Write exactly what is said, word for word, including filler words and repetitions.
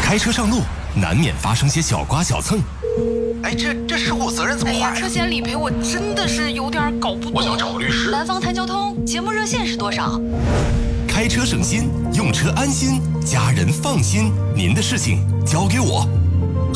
开车上路难免发生些小刮小蹭。 哎，这这事故责任怎么划呀？ 哎呀，车险理赔我真的是有点搞不懂。 我想找个律师。 南方谈交通节目热线是多少？ 开车省心，用车安心，家人放心。您的事情交给我。